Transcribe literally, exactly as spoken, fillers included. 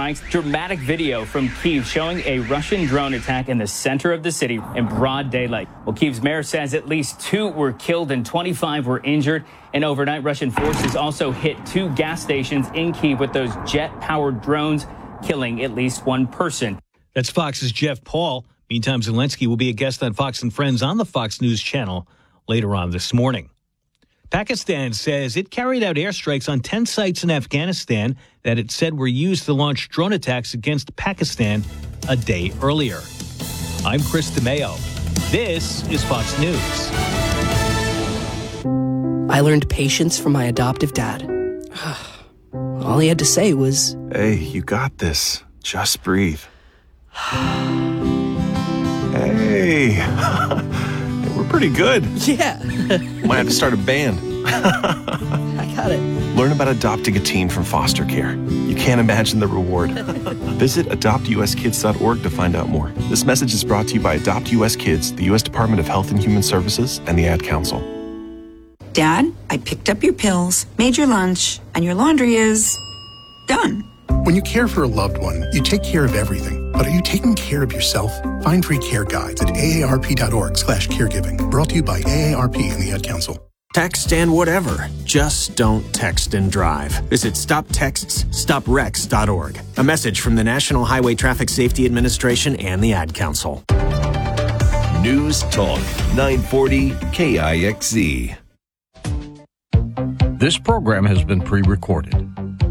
Dramatic video from Kyiv showing a Russian drone attack in the center of the city in broad daylight. Well, Kyiv's mayor says at least two were killed and twenty-five were injured. And overnight, Russian forces also hit two gas stations in Kyiv with those jet-powered drones, killing at least one person. That's Fox's Jeff Paul. Meantime, Zelensky will be a guest on Fox and Friends on the Fox News channel later on this morning. Pakistan says it carried out airstrikes on ten sites in Afghanistan that it said were used to launch drone attacks against Pakistan a day earlier. I'm Chris DeMeo. This is Fox News. I learned patience from my adoptive dad. All he had to say was, "Hey, you got this. Just breathe." Hey, we're pretty good. Yeah. Might have to start a band. I got it. Learn about adopting a teen from foster care. You can't imagine the reward. Visit adopt u s kids dot org to find out more. This message is brought to you by Adopt U S Kids, the U S Department of Health and Human Services, and the Ad Council. Dad, I picked up your pills, made your lunch, and your laundry is done. When you care for a loved one, you take care of everything. But are you taking care of yourself? Find free care guides at A A R P dot org slash caregiving. Brought to you by A A R P and the Ad Council. Text and whatever. Just don't text and drive. Visit stop texts stop wrecks dot org. A message from the National Highway Traffic Safety Administration and the Ad Council. News Talk nine forty K I X Z. This program has been pre-recorded.